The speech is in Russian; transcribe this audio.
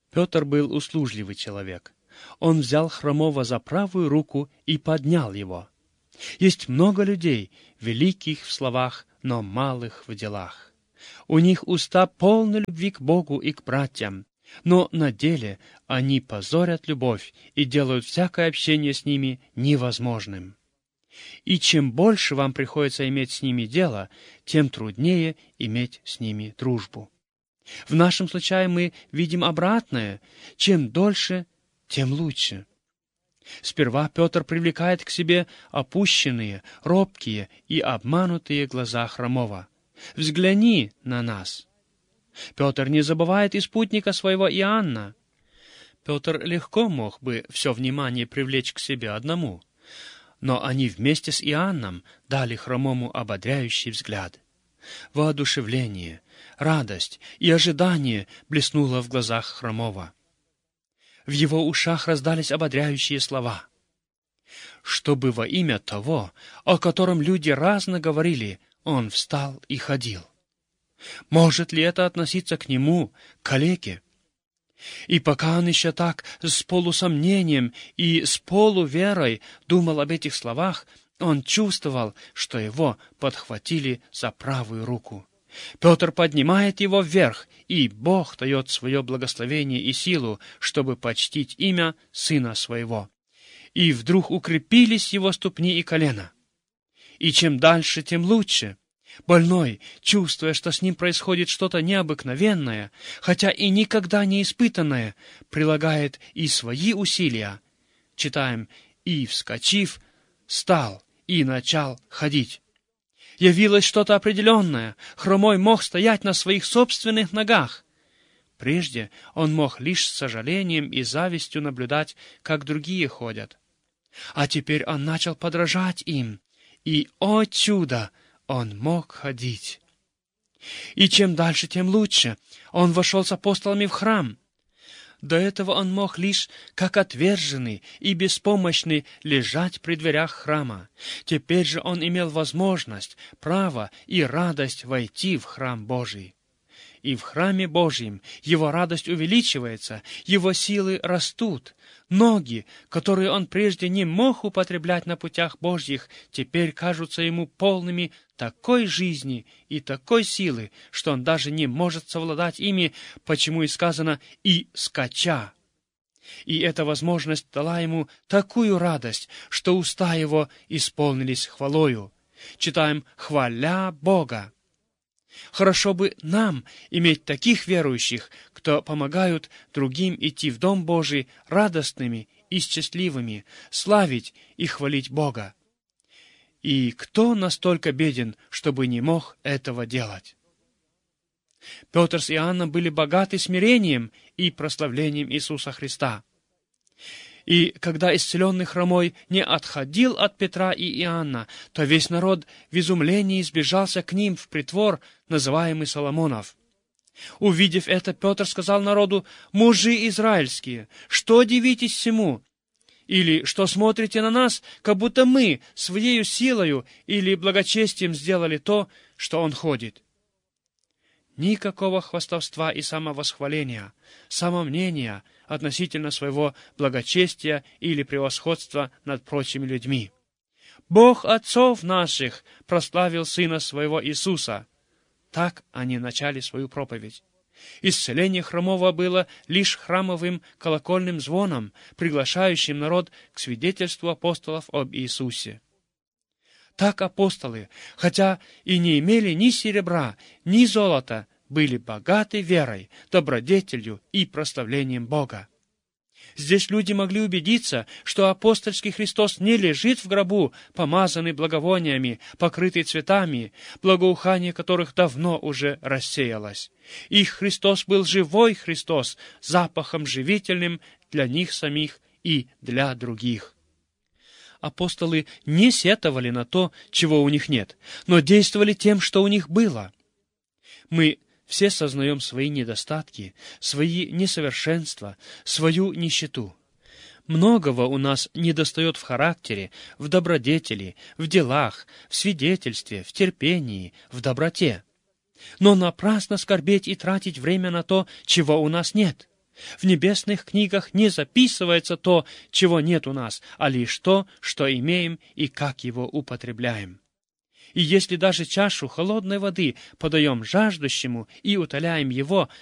Петр был услужливый человек. Он взял хромого за правую руку и поднял его. Есть много людей, великих в словах, но малых в делах. У них уста полны любви к Богу и к братьям, но на деле они позорят любовь и делают всякое общение с ними невозможным. И чем больше вам приходится иметь с ними дело, тем труднее иметь с ними дружбу. В нашем случае мы видим обратное. Чем дольше, тем лучше. Сперва Петр привлекает к себе опущенные, робкие и обманутые глаза хромого. «Взгляни на нас». Петр не забывает и спутника своего Иоанна. Петр легко мог бы все внимание привлечь к себе одному, но они вместе с Иоанном дали хромому ободряющий взгляд. Воодушевление, радость и ожидание блеснуло в глазах хромого. В его ушах раздались ободряющие слова. Чтобы во имя того, о котором люди разно говорили, он встал и ходил. Может ли это относиться к нему, калеке? И пока он еще так с полусомнением и с полуверой думал об этих словах, он чувствовал, что его подхватили за правую руку. Петр поднимает его вверх, и Бог дает свое благословение и силу, чтобы почтить имя Сына Своего. И вдруг укрепились его ступни и колена. И чем дальше, тем лучше. Больной, чувствуя, что с ним происходит что-то необыкновенное, хотя и никогда не испытанное, прилагает и свои усилия. Читаем: «И, вскочив, стал и начал ходить». Явилось что-то определенное. Хромой мог стоять на своих собственных ногах. Прежде он мог лишь с сожалением и завистью наблюдать, как другие ходят. А теперь он начал подражать им, и, о чудо, он мог ходить. И чем дальше, тем лучше. Он вошел с апостолами в храм. До этого он мог лишь, как отверженный и беспомощный, лежать при дверях храма. Теперь же он имел возможность, право и радость войти в храм Божий. И в храме Божьем его радость увеличивается, его силы растут. Ноги, которые он прежде не мог употреблять на путях Божьих, теперь кажутся ему полными такой жизни и такой силы, что он даже не может совладать ими, почему и сказано «и скача». И эта возможность дала ему такую радость, что уста его исполнились хвалою. Читаем: «хваля Бога». Хорошо бы нам иметь таких верующих, кто помогают другим идти в Дом Божий радостными и счастливыми, славить и хвалить Бога. И кто настолько беден, чтобы не мог этого делать? Петр с Иоанном были богаты смирением и прославлением Иисуса Христа. И когда исцеленный хромой не отходил от Петра и Иоанна, то весь народ в изумлении сбежался к ним в притвор, называемый Соломонов. Увидев это, Петр сказал народу: «Мужи израильские, что дивитесь всему? Или что смотрите на нас, как будто мы своею силою или благочестием сделали то, что он ходит?» Никакого хвастовства и самовосхваления, самомнения относительно своего благочестия или превосходства над прочими людьми. «Бог отцов наших прославил Сына Своего Иисуса». Так они начали свою проповедь. Исцеление хромого было лишь храмовым колокольным звоном, приглашающим народ к свидетельству апостолов об Иисусе. Так апостолы, хотя и не имели ни серебра, ни золота, были богаты верой, добродетелью и прославлением Бога. Здесь люди могли убедиться, что апостольский Христос не лежит в гробу, помазанный благовониями, покрытый цветами, благоухание которых давно уже рассеялось. Их Христос был живой Христос, запахом живительным для них самих и для других. Апостолы не сетовали на то, чего у них нет, но действовали тем, что у них было. Мы все сознаем свои недостатки, свои несовершенства, свою нищету. Многого у нас недостает в характере, в добродетели, в делах, в свидетельстве, в терпении, в доброте. Но напрасно скорбеть и тратить время на то, чего у нас нет. В небесных книгах не записывается то, чего нет у нас, а лишь то, что имеем и как его употребляем. И если даже чашу холодной воды подаем жаждущему и утоляем его,